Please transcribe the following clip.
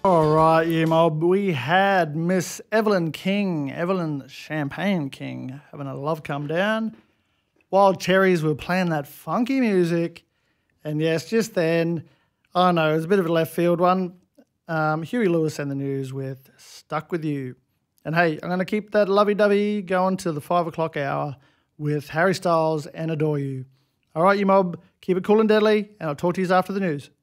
All right, you mob. We had Miss Evelyn King, Evelyn Champagne King, having a love come down. Wild Cherries were playing that funky music. And yes, just then, I know, it was a bit of a left field one. Huey Lewis and the News with Stuck With You. And hey, I'm going to keep that lovey-dovey going to the 5 o'clock hour with Harry Styles and Adore You. All right, you mob, keep it cool and deadly, and I'll talk to you after the news.